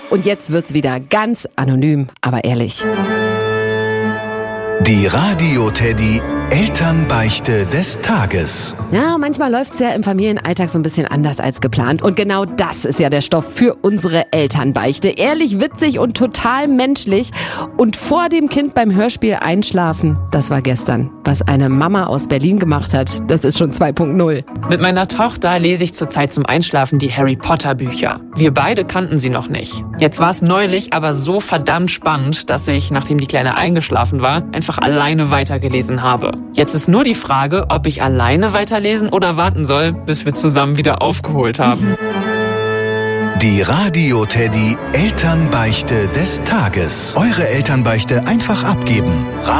Und jetzt wird's wieder ganz anonym, aber ehrlich. Die Radio-Teddy Elternbeichte des Tages. Ja, manchmal läuft's ja im Familienalltag so ein bisschen anders als geplant. Und genau das ist ja der Stoff für unsere Elternbeichte. Ehrlich, witzig und total menschlich. Und vor dem Kind beim Hörspiel einschlafen, das war gestern. Was eine Mama aus Berlin gemacht hat, das ist schon 2.0. Mit meiner Tochter lese ich zurzeit zum Einschlafen die Harry Potter Bücher. Wir beide kannten sie noch nicht. Jetzt war es neulich aber so verdammt spannend, dass ich, nachdem die Kleine eingeschlafen war, einfach alleine weitergelesen habe. Jetzt ist nur die Frage, ob ich alleine weiterlesen oder warten soll, bis wir zusammen wieder aufgeholt haben. Die Radio-Teddy Elternbeichte des Tages. Eure Elternbeichte einfach abgeben.